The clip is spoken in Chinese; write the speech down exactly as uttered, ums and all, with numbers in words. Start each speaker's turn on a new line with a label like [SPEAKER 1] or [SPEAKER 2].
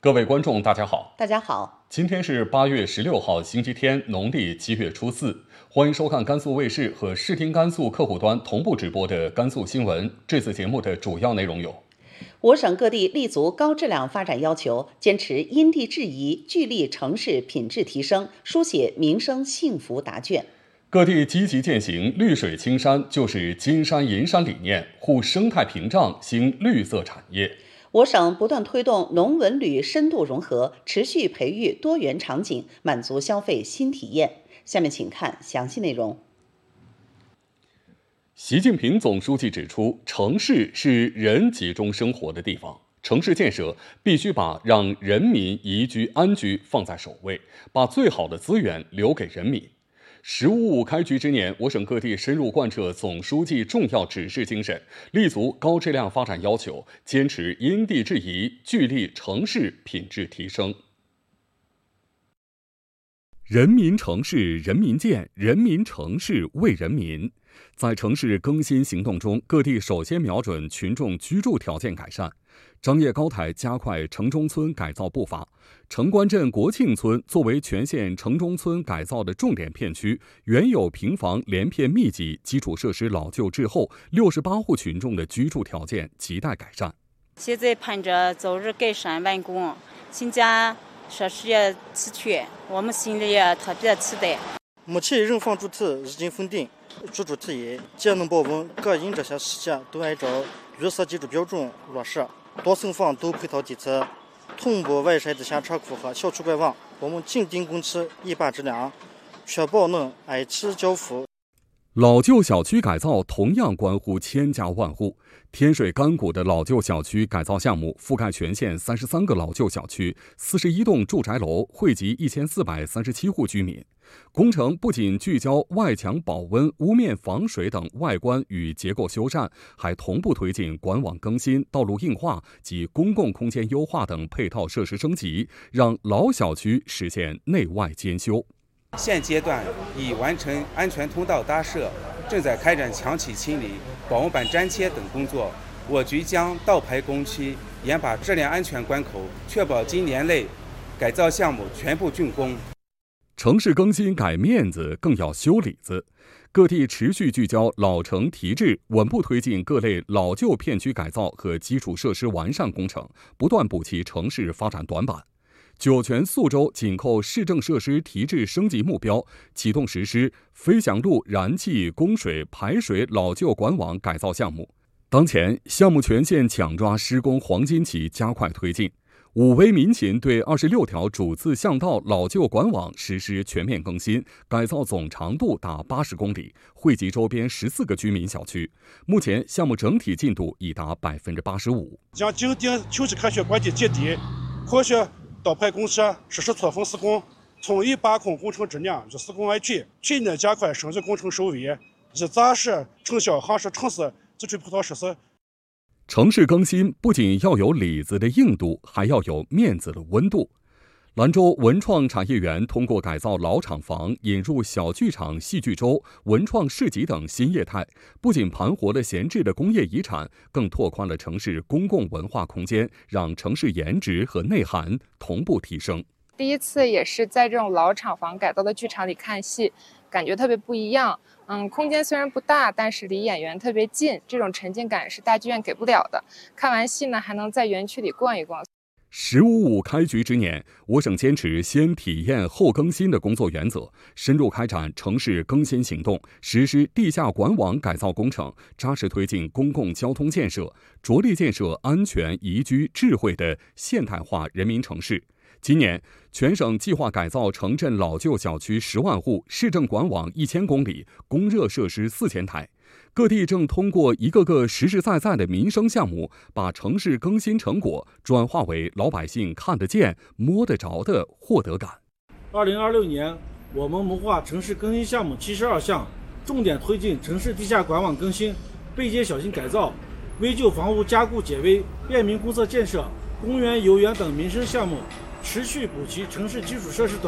[SPEAKER 1] 各位观众，大家好。
[SPEAKER 2] 大家好，
[SPEAKER 1] 今天是八月十六号，星期天，农历七月初四。欢迎收看甘肃卫视和视听甘肃客户端同步直播的甘肃新闻。这次节目的主要内容有：
[SPEAKER 2] 我省各地立足高质量发展要求，坚持因地制宜，聚力城市品质提升，书写民生幸福答卷。
[SPEAKER 1] 各地积极践行绿水青山就是金山银山理念，护生态屏障，兴绿色产业。
[SPEAKER 2] 我省不断推动农文旅深度融合，持续培育多元场景，满足消费新体验。下面请看详细内容。
[SPEAKER 1] 习近平总书记指出，城市是人集中生活的地方，城市建设必须把让人民宜居安居放在首位，把最好的资源留给人民。十五五开局之年，我省各地深入贯彻总书记重要指示精神，立足高质量发展要求，坚持因地制宜，聚力城市品质提升。人民城市人民建，人民城市为人民。在城市更新行动中，各地首先瞄准群众居住条件改善。张掖高台加快城中村改造步伐。城关镇国庆村作为全县城中村改造的重点片区，原有平房连片密集，基础设施老旧滞后，六十八户群众的居住条件亟待改善。
[SPEAKER 3] 现在盼着早日改善完工，新建设施也齐全，我们心里也特别期待。
[SPEAKER 4] 目前人房主体已经封顶，居住体验、节能保温、隔音这些细节都按照绿色建筑标准落实，多层房都配套地侧，同步完善地下车库和小区管网。我们紧盯工期，一把质量，确保能按期交付。
[SPEAKER 1] 老旧小区改造同样关乎千家万户。天水干谷的老旧小区改造项目覆盖全县三十三个老旧小区、四十一栋住宅楼，惠及一千四百三十七户居民。工程不仅聚焦外墙保温、屋面防水等外观与结构修缮，还同步推进管网更新、道路硬化及公共空间优化等配套设施升级，让老小区实现内外兼修。
[SPEAKER 5] 现阶段已完成安全通道搭设，正在开展墙体清理、保温板粘贴等工作。我局将倒排工期，严把质量安全关口，确保今年内改造项目全部竣工。
[SPEAKER 1] 城市更新改面子，更要修里子。各地持续聚焦老城提质，稳步推进各类老旧片区改造和基础设施完善工程，不断补齐城市发展短板。酒泉宿州紧扣市政设施提质升级目标，启动实施飞翔路燃气、供水、排水老旧管网改造项目。当前，项目全线抢抓施工黄金期，加快推进。武威民勤对二十六条主次巷道老旧管网实施全面更新，改造总长度达八十公里，惠及周边十四个居民小区。目前，项目整体进度已达百分之八十五。
[SPEAKER 6] 将紧盯秋季科学关键节点，科学倒排工期，实施错峰施工，从易把控工程质量与施工安全，全面加快升级工程收尾，以扎实成效夯实城市基础配套设施。
[SPEAKER 1] 城市更新不仅要有里子的硬度，还要有面子的温度。兰州文创产业园通过改造老厂房，引入小剧场、戏剧周、文创市集等新业态，不仅盘活了闲置的工业遗产，更拓宽了城市公共文化空间，让城市颜值和内涵同步提升。
[SPEAKER 7] 第一次也是在这种老厂房改造的剧场里看戏，感觉特别不一样。嗯，空间虽然不大，但是离演员特别近，这种沉浸感是大剧院给不了的。看完戏呢，还能在园区里逛一逛。
[SPEAKER 1] 十五五开局之年，我省坚持先体验后更新的工作原则，深入开展城市更新行动，实施地下管网改造工程，扎实推进公共交通建设，着力建设安全、宜居、智慧的现代化人民城市。今年，全省计划改造城镇老旧小区十万户，市政管网一千公里，供热设施四千台。各地正通过一个个实实在在的民生项目，把城市更新成果转化为老百姓看得见、摸得着的获得感。
[SPEAKER 8] 二零二六年，我们谋划城市更新项目七十二项，重点推进城市地下管网更新、背街小型改造、危旧房屋加固解危、便民公厕建设、公园、游园等民生项目，持续补齐城市基础设施短